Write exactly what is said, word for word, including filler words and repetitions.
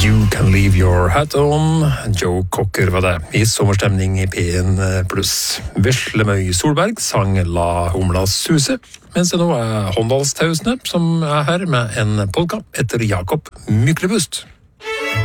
You Can Leave Your Hat On. Joe Cocker var det, i sommerstemning i P en pluss. Veslemøy Solberg sang La Humla Suse, mens det nå er Håndalstausene som er her med en polka etter Jakob Myklebust.